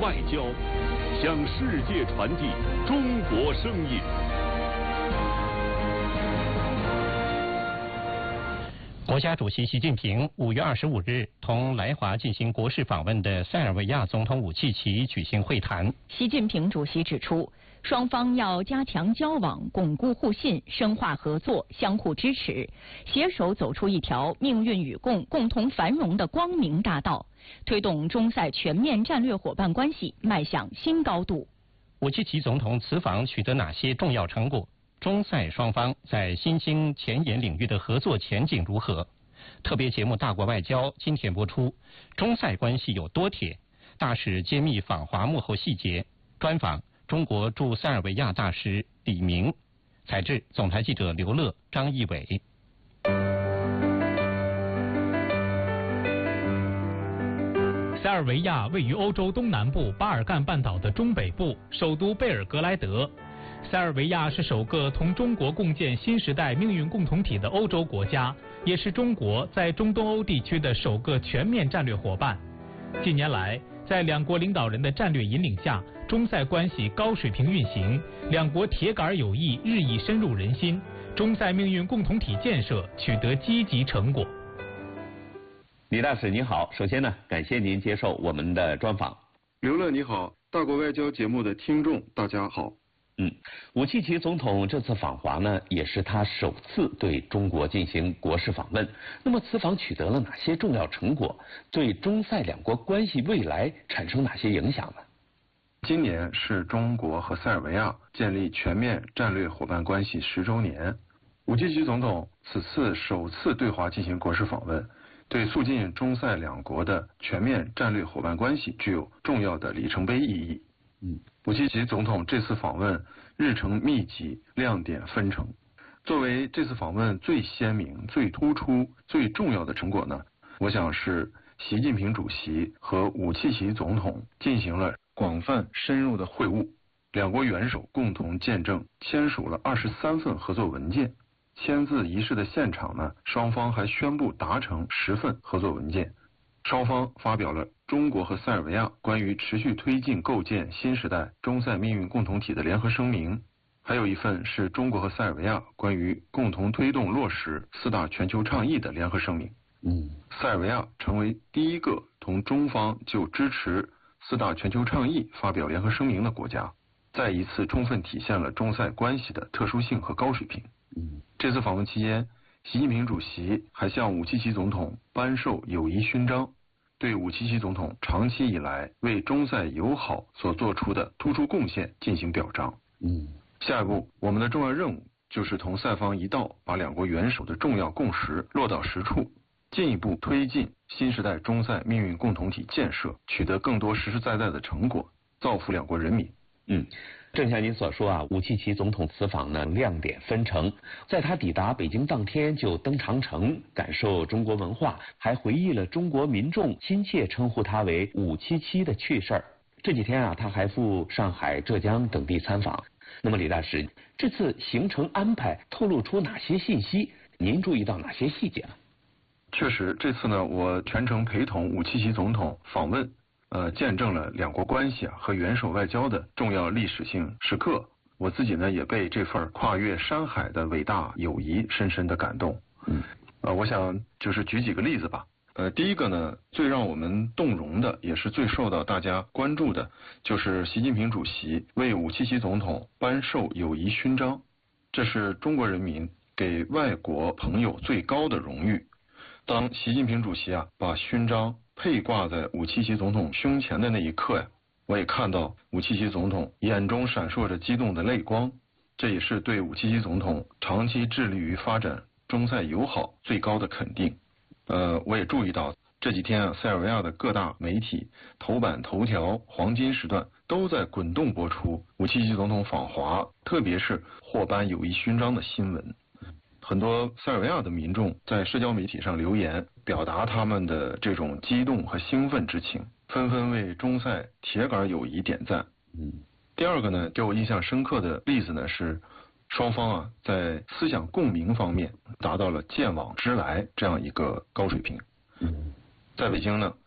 外交，向世界传递中国声音。 国家主席习近平5月25日同来华进行国事访问的塞尔维亚总统武契奇举行会谈。 习近平主席指出，双方要加强交往，巩固互信，深化合作，相互支持，携手走出一条命运与共、共同繁荣的光明大道，推动中塞全面战略伙伴关系迈向新高度。 武契奇总统此访取得哪些重要成果？中塞双方在新兴前沿领域的合作前景如何？特别节目《大国外交》今天播出，中塞关系有多铁？大使揭秘访华幕后细节。专访中国驻塞尔维亚大使李明。采制总台记者刘乐、张义伟。 塞尔维亚位于欧洲东南部巴尔干半岛的中北部，首都贝尔格莱德。塞尔维亚是首个同中国共建新时代命运共同体的欧洲国家，也是中国在中东欧地区的首个全面战略伙伴。近年来，在两国领导人的战略引领下，中塞关系高水平运行，两国铁杆友谊日益深入人心，中塞命运共同体建设取得积极成果。 李大使您好，首先呢，感谢您接受我们的专访。 刘乐你好，大国外交节目的听众大家好。 武契奇总统这次访华呢，也是他首次对中国进行国事访问。那么此访取得了哪些重要成果？对中塞两国关系未来产生哪些影响呢？ 今年是中国和塞尔维亚建立全面战略伙伴关系10周年。武契奇总统此次首次对华进行国事访问，对促进中塞两国的全面战略伙伴关系具有重要的里程碑意义。武契奇总统这次访问日程密集，亮点纷呈。作为这次访问最鲜明、最突出、最重要的成果呢，我想是习近平主席和武契奇总统进行了广泛深入的会晤，两国元首共同见证签署了23份合作文件。签字仪式的现场呢，双方还宣布达成10份合作文件。双方发表了中国和塞尔维亚关于持续推进构建新时代中塞命运共同体的联合声明，还有一份是中国和塞尔维亚关于共同推动落实4大全球倡议的联合声明。塞尔维亚成为第一个同中方就支持4大全球倡议发表联合声明的国家，再一次充分体现了中塞关系的特殊性和高水平。这次访问期间，习近平主席还向武契奇总统颁授友谊勋章，对武契奇总统长期以来为中塞友好所做出的突出贡献进行表彰。下一步，我们的重要任务就是同塞方一道，把两国元首的重要共识落到实处，进一步推进新时代中塞命运共同体建设，取得更多实实在在的成果，造福两国人民。 正像您所说啊，武契奇总统此访呢亮点纷呈，在他抵达北京当天就登长城，感受中国文化，还回忆了中国民众亲切称呼他为武契奇的趣事儿。这几天啊，他还赴上海、浙江等地参访。那么李大使，这次行程安排透露出哪些信息？您注意到哪些细节呢？ 确实，这次呢，我全程陪同武契奇总统访问。见证了两国关系和元首外交的重要历史性时刻。我自己呢也被这份跨越山海的伟大友谊深深的感动。我想就是举几个例子吧。第一个呢，最让我们动容的，也是最受到大家关注的，就是习近平主席为武契奇总统颁授友谊勋章。这是中国人民给外国朋友最高的荣誉。当习近平主席把勋章佩挂在武契奇总统胸前的那一刻我也看到武契奇总统眼中闪烁着激动的泪光，这也是对武契奇总统长期致力于发展中塞友好最高的肯定。我也注意到这几天塞尔维亚的各大媒体头版头条黄金时段都在滚动播出武契奇总统访华，特别是获颁友谊勋章的新闻。很多塞尔维亚的民众在社交媒体上留言，表达他们的这种激动和兴奋之情，纷纷为中塞铁杆友谊点赞。第二个呢，给我印象深刻的例子呢是，双方在思想共鸣方面达到了见往知来这样一个高水平。在北京呢，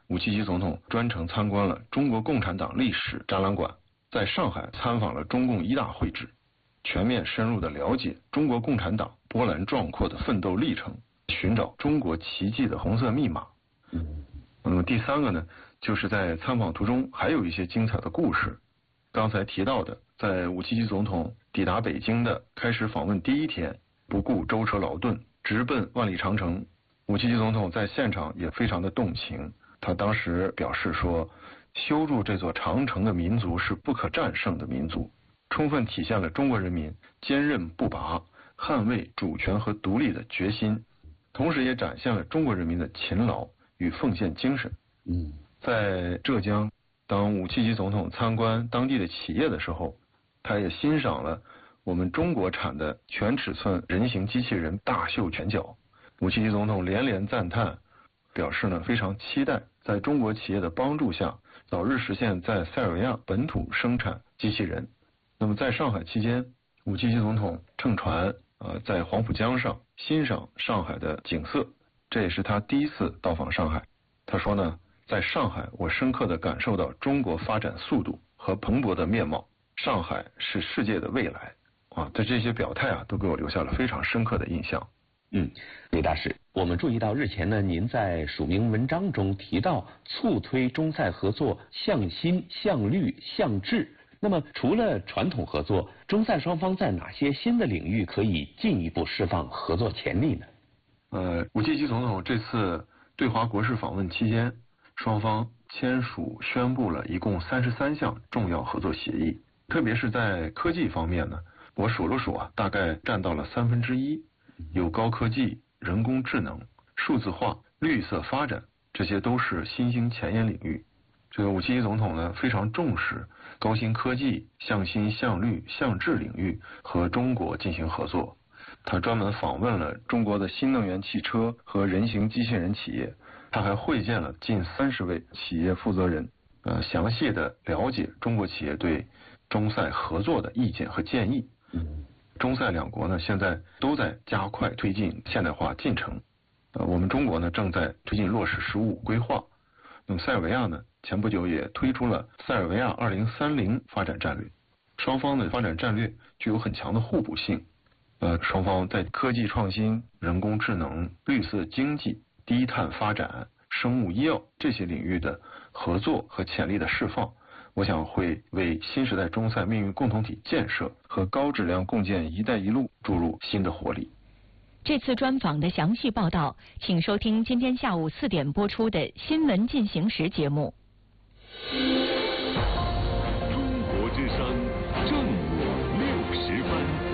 武契奇总统专程参观了中国共产党历史展览馆，在上海参访了中共一大会址，全面深入地了解中国共产党波澜壮阔的奋斗历程，寻找中国奇迹的红色密码。那么第三个呢，就是在参访途中还有一些精彩的故事。刚才提到的，在武契奇总统抵达北京的开始访问第一天，不顾舟车劳顿，直奔万里长城。武契奇总统在现场也非常的动情，他当时表示说，修筑这座长城的民族是不可战胜的民族，充分体现了中国人民坚韧不拔、捍卫主权和独立的决心，同时也展现了中国人民的勤劳与奉献精神。在浙江，当武契奇总统参观当地的企业的时候，他也欣赏了我们中国产的全尺寸人形机器人大秀拳脚。武契奇总统连连赞叹，表示呢非常期待在中国企业的帮助下，早日实现在塞尔维亚本土生产机器人。那么在上海期间，武契奇总统乘船在黄浦江上欣赏上海的景色，这也是他第一次到访上海。他说呢，在上海我深刻地感受到中国发展速度和蓬勃的面貌，上海是世界的未来在这些表态都给我留下了非常深刻的印象。 李大使，我们注意到日前呢，您在署名文章中提到促推中塞合作向新、向绿、向智。那么除了传统合作，中塞双方在哪些新的领域可以进一步释放合作潜力呢？ 武契奇总统这次对华国事访问期间，双方签署宣布了一共33项重要合作协议，特别是在科技方面呢，我数了数大概占到了1/3，有高科技、人工智能、数字化、绿色发展，这些都是新兴前沿领域。这个武契奇总统呢非常重视高新科技、向新、向绿、向智领域和中国进行合作。他专门访问了中国的新能源汽车和人形机器人企业，他还会见了近30位企业负责人，详细的了解中国企业对中塞合作的意见和建议。中塞两国呢现在都在加快推进现代化进程，我们中国呢正在推进落实15规划。那么塞尔维亚呢前不久也推出了塞尔维亚2030发展战略，双方的发展战略具有很强的互补性。双方在科技创新、人工智能、绿色经济、低碳发展、生物医药这些领域的合作和潜力的释放，我想会为新时代中塞命运共同体建设和高质量共建“一带一路”注入新的活力。 这次专访的详细报道，请收听今天下午4点播出的《新闻进行时》节目。 中国之声正午60分。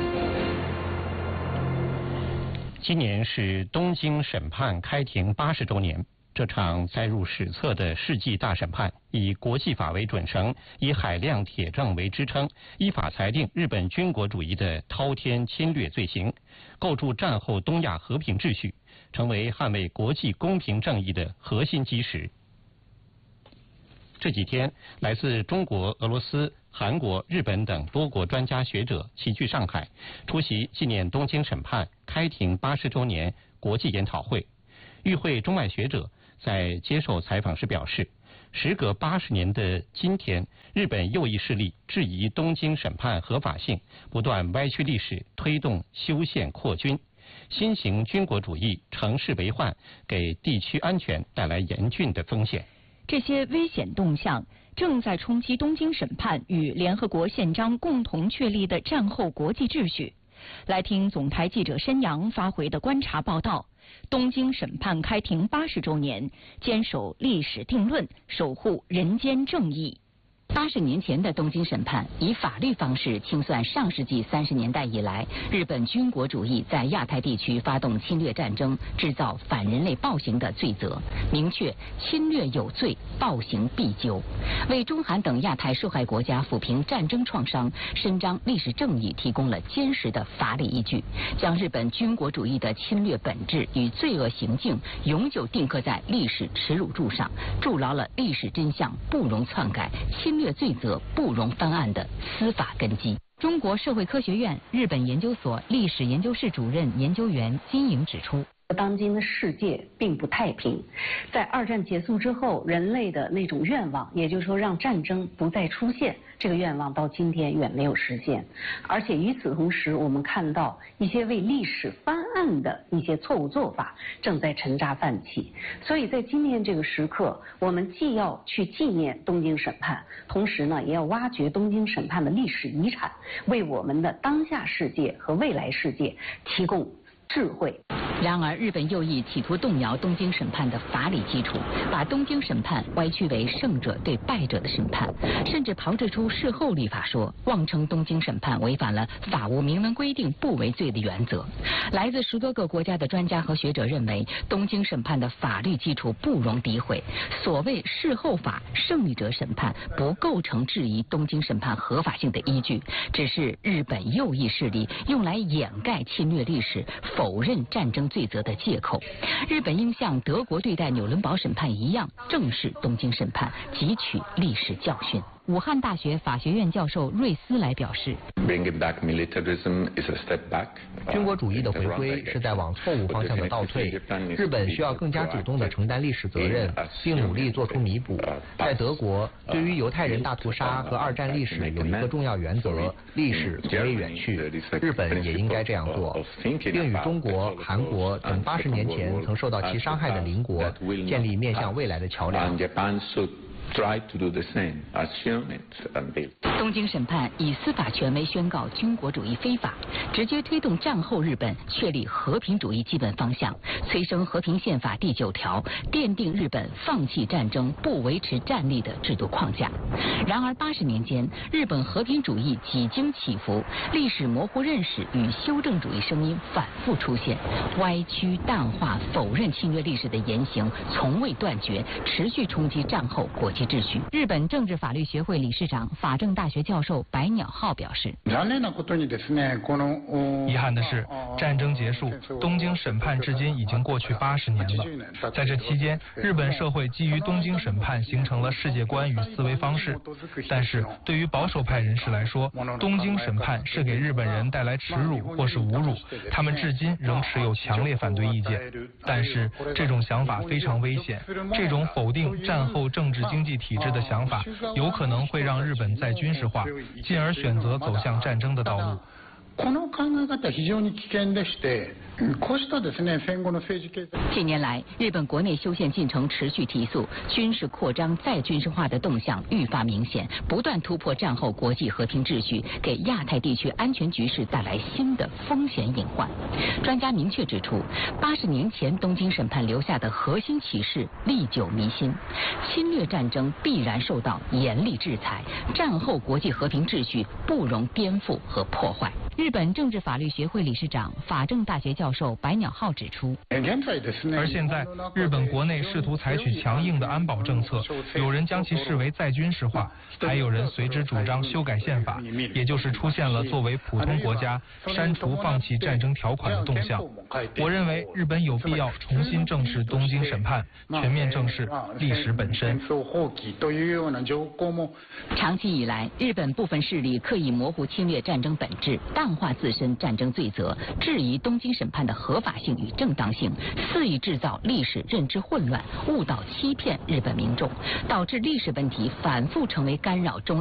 今年是东京审判开庭80周年。这场载入史册的世纪大审判，以国际法为准绳，以海量铁证为支撑，依法裁定日本军国主义的滔天侵略罪行，构筑战后东亚和平秩序，成为捍卫国际公平正义的核心基石。这几天，来自中国、俄罗斯、韩国、日本等多国专家学者齐聚上海，出席纪念东京审判开庭80周年国际研讨会。与会中外学者在接受采访时表示，时隔80年的今天，日本右翼势力质疑东京审判合法性，不断歪曲历史，推动修宪扩军，新型军国主义乘势为患，给地区安全带来严峻的风险。 这些危险动向正在冲击东京审判与联合国宪章共同确立的战后国际秩序。来听总台记者申阳发回的观察报道。东京审判开庭80周年，坚守历史定论，守护人间正义。 80年前的东京审判以法律方式清算上世纪30年代以来日本军国主义在亚太地区发动侵略战争、制造反人类暴行的罪责，明确侵略有罪，暴行必究，为中韩等亚太受害国家抚平战争创伤、伸张历史正义提供了坚实的法理依据，将日本军国主义的侵略本质与罪恶行径永久定刻在历史耻辱柱上，筑牢了历史真相不容篡改、侵略罪责不容翻案的司法根基。中国社会科学院日本研究所历史研究室主任研究员金莹指出， 当今的世界并不太平，在二战结束之后，人类的那种愿望，也就是说让战争不再出现，这个愿望到今天远没有实现。而且与此同时，我们看到一些为历史翻案的一些错误做法正在沉渣泛起。所以在今天这个时刻，我们既要去纪念东京审判，同时呢，也要挖掘东京审判的历史遗产，为我们的当下世界和未来世界提供智慧。 然而，日本右翼企图动摇东京审判的法理基础，把东京审判歪曲为胜者对败者的审判，甚至炮制出事后立法说，妄称东京审判违反了法无明文规定不为罪的原则。来自10多个国家的专家和学者认为，东京审判的法律基础不容诋毁。所谓事后法，胜利者审判不构成质疑东京审判合法性的依据，只是日本右翼势力用来掩盖侵略历史、否认战争罪责的借口。日本应像德国对待纽伦堡审判一样，正视东京审判，汲取历史教训。武汉大学法学院教授瑞斯来表示， 军国主义的回归是在往错误方向的倒退，日本需要更加主动地承担历史责任，并努力做出弥补。在德国，对于犹太人大屠杀和二战历史有一个重要原则：历史不会远去。日本也应该这样做，并与中国、韩国等80年前曾受到其伤害的邻国建立面向未来的桥梁。 东京审判以司法权威宣告军国主义非法，直接推动战后日本确立和平主义基本方向，催生和平宪法第9条，奠定日本放弃战争、不维持战力的制度框架。然而80年间，日本和平主义几经起伏，历史模糊认识与修正主义声音反复出现，歪曲、淡化、否认侵略历史的言行从未断绝，持续冲击战后国际秩序。日本政治法律协会理事长、法政大学教授白鸟浩表示， 遗憾的是，战争结束，东京审判至今已经过去80年了。在这期间，日本社会基于东京审判形成了世界观与思维方式。但是对于保守派人士来说，东京审判是给日本人带来耻辱或是侮辱，他们至今仍持有强烈反对意见。但是这种想法非常危险，这种否定战后政治经济体制的想法，有可能会让日本再军事化，进而选择走向战争的道路。 近年来，日本国内修宪进程持续提速，军事扩张、再军事化的动向愈发明显，不断突破战后国际和平秩序，给亚太地区安全局势带来新的风险隐患。专家明确指出，80年前东京审判留下的核心启示历久弥新：侵略战争必然受到严厉制裁，战后国际和平秩序不容颠覆和破坏。日本政治法律协会理事长、法政大学教授白鸟浩指出， 而现在日本国内试图采取强硬的安保政策，有人将其视为再军事化，还有人随之主张修改宪法，也就是出现了作为普通国家删除放弃战争条款的动向。我认为日本有必要重新正视东京审判，全面正视历史本身。 长期以来，日本部分势力刻意模糊侵略战争本质，淡化自身战争罪责，质疑东京审判的合法性与正当性，肆意制造历史认知混乱，误导欺骗日本民众，导致历史问题反复成为干扰中